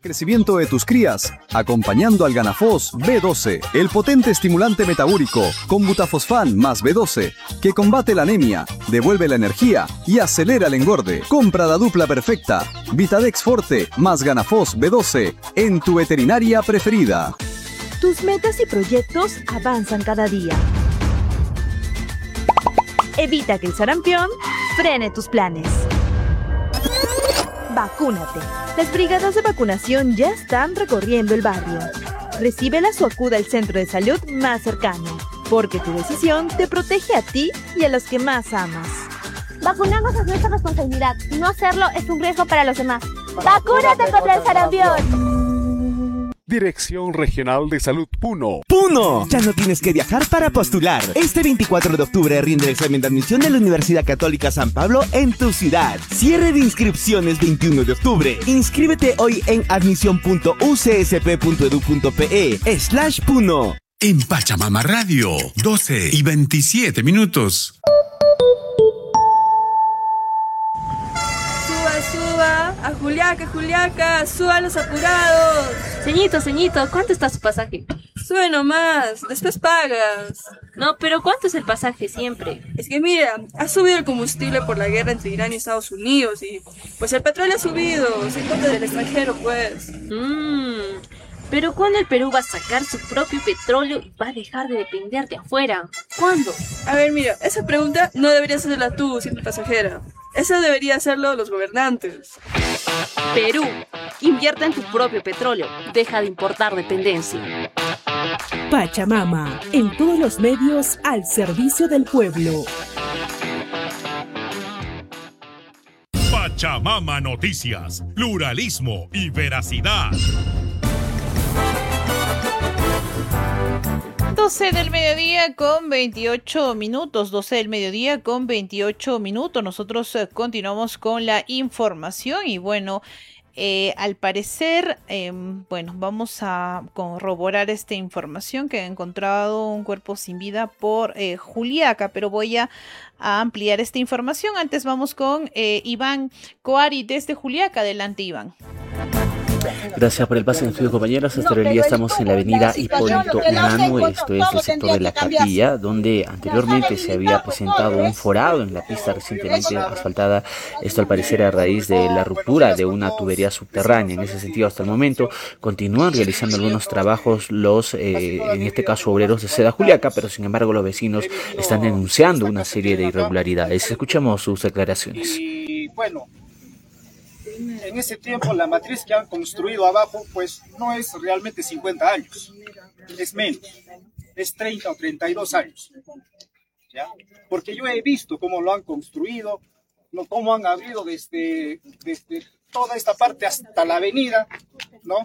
Crecimiento de tus crías, acompañando al Ganafos B12, el potente estimulante metabólico con butafosfán más B12, que combate la anemia, devuelve la energía y acelera el engorde. Compra la dupla perfecta, Vitadex Forte más Ganafos B12, en tu veterinaria preferida. Tus metas y proyectos avanzan cada día. Evita que el sarampión frene tus planes. Vacúnate. Las brigadas de vacunación ya están recorriendo el barrio. Recíbelas o acuda al centro de salud más cercano, porque tu decisión te protege a ti y a los que más amas. Vacunarnos es nuestra responsabilidad. No hacerlo es un riesgo para los demás. ¡Vacúnate contra el sarampión! Dirección Regional de Salud Puno. ¡Puno! Ya no tienes que viajar para postular. Este 24 de octubre rinde el examen de admisión de la Universidad Católica San Pablo en tu ciudad. Cierre de inscripciones 21 de octubre. Inscríbete hoy en admisión.ucsp.edu.pe/Puno. En Pachamama Radio, 12:27. Suba, a Juliaca, suba los apurados. Ceñito, ¿cuánto está su pasaje? Sube nomás, después pagas. No, pero ¿cuánto es el pasaje siempre? Es que mira, ha subido el combustible por la guerra entre Irán y Estados Unidos y pues el petróleo ha subido, se importa del extranjero pues. Pero ¿cuándo el Perú va a sacar su propio petróleo y va a dejar de depender de afuera? ¿Cuándo? A ver, mira, esa pregunta no deberías hacerla tú, simple pasajera. Esa debería hacerlo los gobernantes. Perú, invierte en tu propio petróleo. Deja de importar dependencia. Pachamama, en todos los medios al servicio del pueblo. Pachamama Noticias, pluralismo y veracidad. 12 del mediodía con 28 minutos, 12 del mediodía con 28 minutos. Nosotros continuamos con la información y bueno, al parecer, vamos a corroborar esta información que ha encontrado un cuerpo sin vida por Juliaca, pero voy a ampliar esta información. Antes vamos con Iván Coari desde Juliaca. Adelante, Iván. Gracias por el pase en estudio, compañeros. Hasta el día estamos en la avenida Hipólito Unanue, esto es el sector de la Capilla, donde anteriormente se había presentado un forado en la pista recientemente asfaltada. Esto al parecer a raíz de la ruptura de una tubería subterránea. En ese sentido, hasta el momento continúan realizando algunos trabajos los, en este caso, obreros de Seda Juliaca, pero sin embargo los vecinos están denunciando una serie de irregularidades. Escuchamos sus declaraciones. Y bueno, en ese tiempo la matriz que han construido abajo pues no es realmente 50 años, es menos, es 30 o 32 años, ¿ya? Porque yo he visto cómo lo han construido, cómo han abrido desde toda esta parte hasta la avenida, ¿no?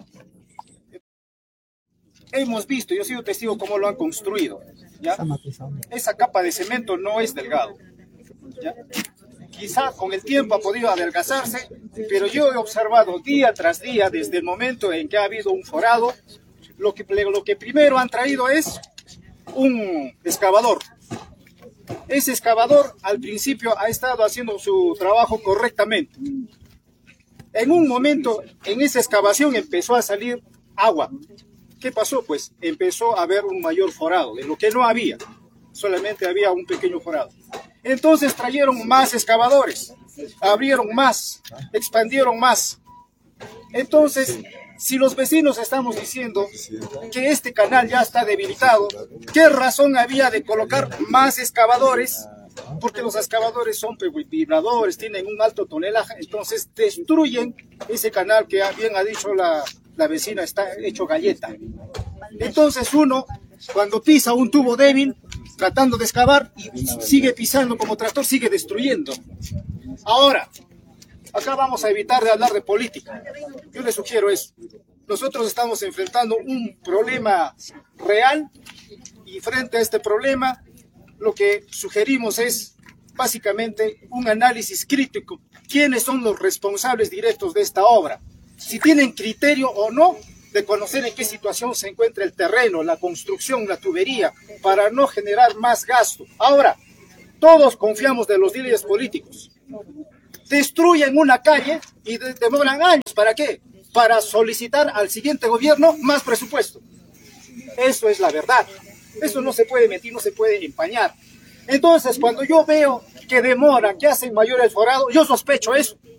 Hemos visto, yo he sido testigo cómo lo han construido, ¿ya? Esa capa de cemento no es delgado, ¿ya? Quizá con el tiempo ha podido adelgazarse, pero yo he observado día tras día, desde el momento en que ha habido un forado, lo que primero han traído es un excavador. Ese excavador al principio ha estado haciendo su trabajo correctamente. En un momento, en esa excavación empezó a salir agua. ¿Qué pasó? Pues empezó a haber un mayor forado, de lo que no había. Solamente había un pequeño forado. Entonces trajeron más excavadores, abrieron más, expandieron más. Entonces, si los vecinos estamos diciendo que este canal ya está debilitado, ¿qué razón había de colocar más excavadores? Porque los excavadores son vibradores, tienen un alto tonelaje, entonces destruyen ese canal que bien ha dicho la vecina, está hecho galleta. Entonces uno, cuando pisa un tubo débil, tratando de excavar y sigue pisando como tractor, sigue destruyendo. Ahora, acá vamos a evitar de hablar de política. Yo les sugiero eso. Nosotros estamos enfrentando un problema real y frente a este problema lo que sugerimos es básicamente un análisis crítico. ¿Quiénes son los responsables directos de esta obra? Si tienen criterio o no de conocer en qué situación se encuentra el terreno, la construcción, la tubería, para no generar más gasto. Ahora, todos confiamos de los líderes políticos. Destruyen una calle y demoran años. ¿Para qué? para solicitar al siguiente gobierno más presupuesto. Eso es la verdad. Eso no se puede mentir, no se puede empañar. Entonces, cuando yo veo que demoran, que hacen mayor esforado, yo sospecho eso.